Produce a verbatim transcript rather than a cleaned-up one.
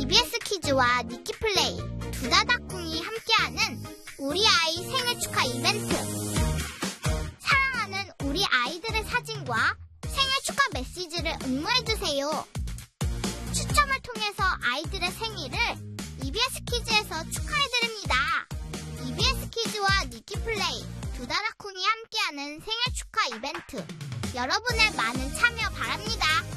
이비에스 키즈와 니키플레이, 두다다쿵이 함께하는 우리 아이 생일 축하 이벤트. 사랑하는 우리 아이들의 사진과 생일 축하 메시지를 응모해주세요. 추첨을 통해서 아이들의 생일을 이비에스 키즈에서 축하해드립니다. 이비에스 키즈와 니키플레이, 두다다쿵이 함께하는 생일 축하 이벤트. 여러분의 많은 참여 바랍니다.